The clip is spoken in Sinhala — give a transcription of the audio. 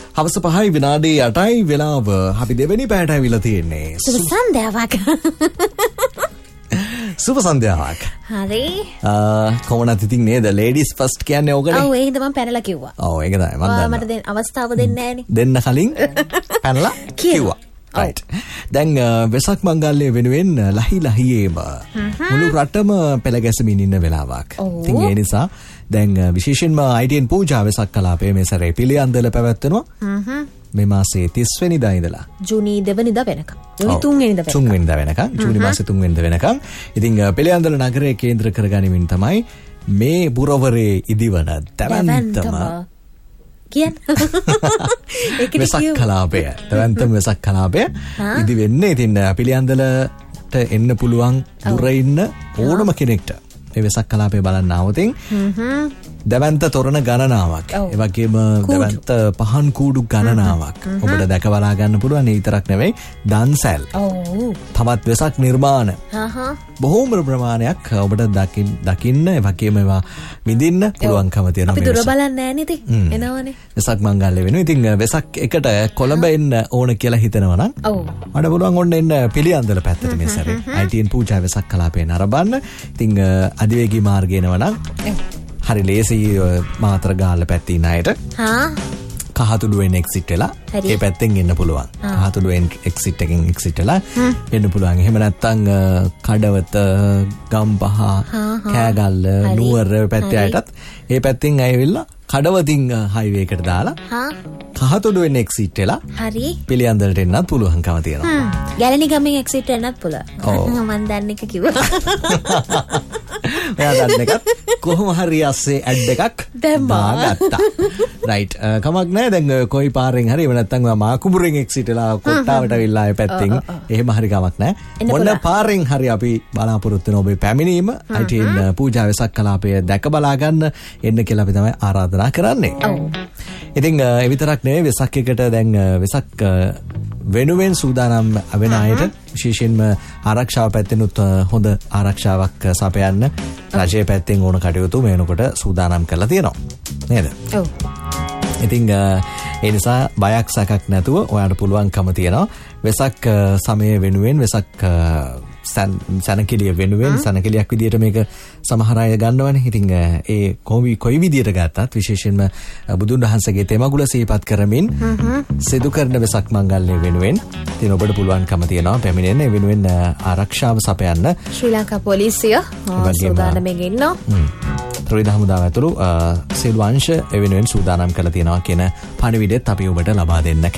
හවස 5 විනාඩි 8යි වෙලාව. අපි දෙවෙනි පැයට ඇවිල්ලා තියෙන්නේ. සුබ සන්ධ්‍යාවක්. සුබ සන්ධ්‍යාවක්. හරි. කොහොමද ඉතින් නේද? ladies first කියන්නේ ඕකනේ. ඔව් ඒකද මම පැනලා කිව්වා. ඔව් ඒක තමයි මම දන්නවා. මට දෙන්න අවස්ථාව දෙන්නේ නැහනේ. දෙන්න කලින් පැනලා කිව්වා. right. දැන් වෙසක් මංගල්‍ය වෙනුවෙන් ලහි ලහියේම මුළු රටම පෙළ ගැසමින් ඉන්න වෙලාවක්. ඉතින් ඒ නිසා දැන් විශේෂයෙන්ම ITN පූජා වෙසක් කලාපයේ මේ සැරේ පිළියන්දල පැවැත්වෙනවා. මේ මාසේ 30 වෙනිදා ඉඳලා ජූනි 2 වෙනිදා වෙනකම්. ජූනි 3 වෙනිදා වෙනකම්. 3 වෙනිදා වෙනකම්. ජූනි මාසේ 3 වෙනිදා වෙනකම්. ඉතින් පිළියන්දල නගරයේ කේන්ද්‍ර කරගනිමින් තමයි මේ පුරවරේ ඉදිවන දැවැන්තම වෙසක් කලාපය. දැවැන්තම වෙසක් කලාපය ඉදි වෙන්නේ. ඉතින් පිළියන්දලට එන්න පුළුවන් දුර ඉන්න ඕනම කෙනෙක්ට මේ වෙසක් කලාපය බලන්න ආවොතින් දැවැන්ත තොරණ ගණනාවක්, ඒ වගේම දැවැන්ත පහන් කූඩු ගණනාවක් ඔබට දැක බලා ගන්න පුළුවන්. ඒ විතරක් නෙවෙයි දන්සැල්, තවත් වෙසක් නිර්මාණ බොහෝම ප්‍රමාණයක් ඔබට දකින්න, ඒ වගේම ඒවා විඳින්න පුළුවන්කම තියෙනවා. අපි දුර බලන්නේ නැහැ නේද? එනවනේ වෙසක් මංගල්‍ය වෙනුවෙන්. ඉතින් වෙසක් එකට කොළඹ එන්න ඕන කියලා හිතනවා නම් මට පුළුවන් ඔන්න එන්න පිළියන්දල පැත්තට මේ සැරේ ITN පූජා වෙසක් කලාපය නරඹන්න. ඉතින් අධිවේගී මාර්ගය එනවා නම් හරි ලේසි මාතර ගාල්ල පැත්තේ ඉන්න අයට කහතුඩුවෙන් එක්සිට් වෙලා ඒ පැත්තෙන් එන්න පුළුවන්. කහතුඩුවෙන් එක්සිට් එකෙන් එක්සිට් වෙලා එන්න පුළුවන්. එහෙම නැත්නම් කඩවත, ගම්පහ, කෑගල්ල, නුවර පැත්තේ අයටත් ඒ පැත්තෙන් ඇවිල්ලා කඩවතින් හයිවේ එකට දාලා කහතුඩුවෙන් එක්සිට් වෙලා හරි පිළියන්දලට එන්නත් පුළුවන්කම තියෙනවා. ගැලණි ගමෙන් එක්සිට් වෙන්නත් පුළුවන්. මම දන්නේ එක කිව්වා. ඔයා දන්න එකත් කොහොම හරි අස්සේ ඇඩ් එකක් දාගත්තා. රයිට්. කමක් නැහැ. දැන් කොයි පාරෙන් හරි එහෙම නැත්නම් මාකුඹුරෙන් එක්සිට් වෙලා කොට්ටාවට අවිල්ලා ඒ පැත්තෙන් එහෙම හරි කමක් නැහැ. මොන පාරෙන් හරි අපි බලාපොරොත්තු වෙන ඔබේ පැමිණීම ITN පූජා වෙසක් කලාපය දැක බලා ගන්න එන්න කියලා අපි තමයි ආරාධනා කරන්නේ. ඉතින් ඒ විතරක් නෙවෙයි වෙසක් එකට දැන් වෙසක් වෙනුවෙන් සූදානම් වෙන අයට විශේෂයෙන්ම ආරක්ෂාව පැත්තෙනුත් හොඳ ආරක්ෂාවක් සපයන්න රජයේ පැත්තෙන් ඕන කටයුතු මේනකොට සූදානම් කරලා තියෙනවා නේද? ඔව්. ඉතින් ඒ නිසා බයක් සැකක් නැතුව ඔයාලට පුළුවන්කම තියෙනවා වෙසක් සමය වෙනුවෙන් වෙසක් සනකෙලිය වෙනුවෙන් සනකෙලියක් විදියට මේක සමහර අය ගන්නවනේ. ඉතින් ඒ කොයි විදියට ගත්තත් විශේෂයෙන්ම බුදුන් වහන්සේගේ තෙමගුල සිහිපත් කරමින් සිදු කරන වෙසක් මංගල්‍ය වෙනුවෙන් ඉතින් ඔබට පුළුවන්කම තියෙනවා පැමිණෙන්න. ඒ වෙනුවෙන් ආරක්ෂාව සපයන්න ශ්‍රී ලංකා පොලිසිය සූදානම්ෙන් ඉන්නවා. ත්‍රිවිධ හමුදාව ඇතුළු සියලු අංශ ඒ වෙනුවෙන් සූදානම් කරලා තියෙනවා කියන පණිවිඩයත් අපි ඔබට ලබා දෙන්න